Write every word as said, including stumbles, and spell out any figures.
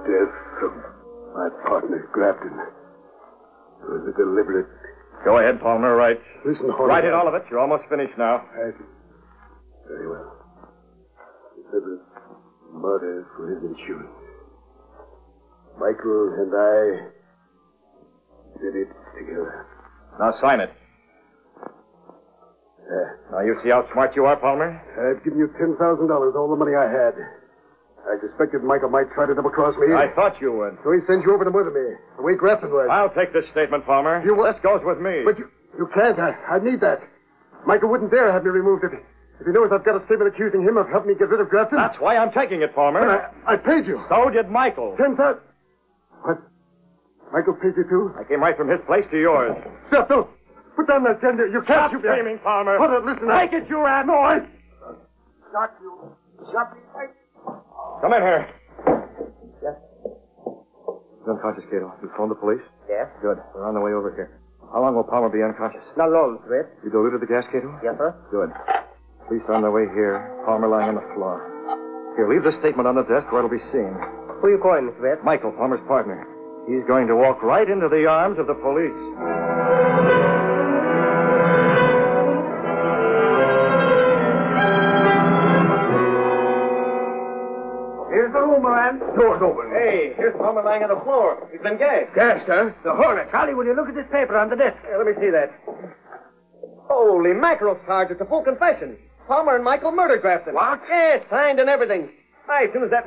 death of my partner, Grafton. It was a deliberate... Go ahead, Palmer. Write. Listen, Horner. Write it, all of it. You're almost finished now. I... Very well. Deliberate murder for his insurance. Michael and I did it together. Now sign it. Yeah. Now you see how smart you are, Palmer? I've given you ten thousand dollars, all the money I had. I suspected Michael might try to double-cross me. I thought you would. So he sends you over to murder me, the way Grafton was. I'll take this statement, Palmer. You will... This goes with me. But you, you can't. I, I need that. Michael wouldn't dare have me removed if, if he knows I've got a statement accusing him of helping me get rid of Grafton. That's why I'm taking it, Palmer. But I, I paid you. So did Michael. Ten thousand. What? Michael paid you too? I came right from his place to yours. Stop, don't. Put down that gun. You can't Stop shoot me. screaming, Palmer. Hold on, listen. Take it, you rat. No, I... Shot you. Shot me. I... Come in here. Yes. He's unconscious, Cato. You phoned the police? Yes. Good. We're on the way over here. How long will Palmer be unconscious? Not long, Sweat. You diluted the gas, Cato? Yes, sir. Good. Police are on their way here. Palmer lying on the floor. Here, leave the statement on the desk where it'll be seen. Who you calling, Sweat? Michael, Palmer's partner. He's going to walk right into the arms of the police. Here's the room, man. Door's open. Hey, here's Palmer lying on the floor. He's been gassed. Gassed, huh? The Hornet. Charlie, will you look at this paper on the desk? Here, let me see that. Holy mackerel, Sarge. It's a full confession. Palmer and Michael murdered Grafton. What? Yes, signed and everything. Why, as soon as that